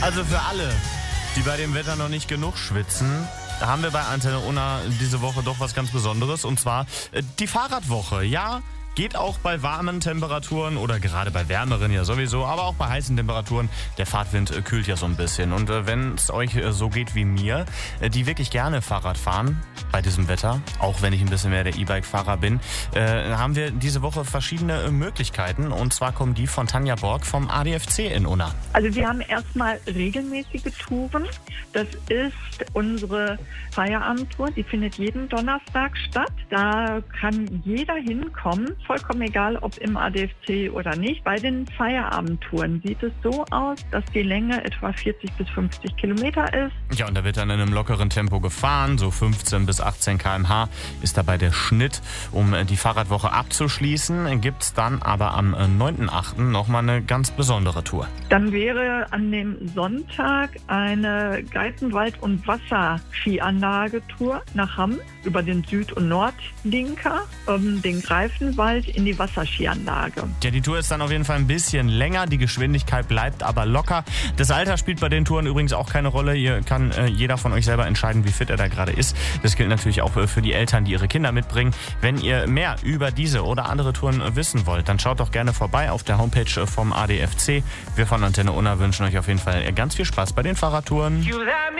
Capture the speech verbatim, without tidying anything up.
Also für alle, die bei dem Wetter noch nicht genug schwitzen, da haben wir bei Antenne Unna diese Woche doch was ganz Besonderes, und zwar äh, die Fahrradwoche. Ja, geht auch bei warmen Temperaturen oder gerade bei wärmeren ja sowieso, aber auch bei heißen Temperaturen. Der Fahrtwind äh, kühlt ja so ein bisschen. Und äh, wenn es euch äh, so geht wie mir, äh, die wirklich gerne Fahrrad fahren bei diesem Wetter, auch wenn ich ein bisschen mehr der E-Bike-Fahrer bin, äh, haben wir diese Woche verschiedene äh, Möglichkeiten. Und zwar kommen die von Tanja Borg vom A D F C in Unna. Also wir haben erstmal regelmäßige Touren. Das ist unsere Feierabendtour. Die findet jeden Donnerstag statt. Da kann jeder hinkommen, vollkommen egal, ob im A D F C oder nicht. Bei den Feierabendtouren sieht es so aus, dass die Länge etwa vierzig bis fünfzig Kilometer ist. Ja, und da wird dann in einem lockeren Tempo gefahren, so fünfzehn bis achtzehn Kilometer pro Stunde ist dabei der Schnitt. Um die Fahrradwoche abzuschließen, gibt es dann aber am neunten achten nochmal eine ganz besondere Tour. Dann wäre an dem Sonntag eine Geitenwald- und Wasserskianlagetour nach Hamm über den Süd- und Nordlinker, um den Greifenwald in die Wasserskianlage. Ja, die Tour ist dann auf jeden Fall ein bisschen länger, die Geschwindigkeit bleibt aber locker. Das Alter spielt bei den Touren übrigens auch keine Rolle. Hier kann äh, jeder von euch selber entscheiden, wie fit er da gerade ist. Das gilt natürlich auch für die Eltern, die ihre Kinder mitbringen. Wenn ihr mehr über diese oder andere Touren wissen wollt, dann schaut doch gerne vorbei auf der Homepage vom A D F C. Wir von Antenne Unna wünschen euch auf jeden Fall ganz viel Spaß bei den Fahrradtouren.